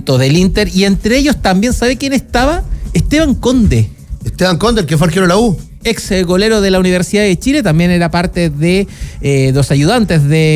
tanto del Inter, y entre ellos también, ¿sabe quién estaba? Esteban Conde. Esteban Conde, el que fue arquero de la U. Ex golero de la Universidad de Chile, también era parte de los ayudantes de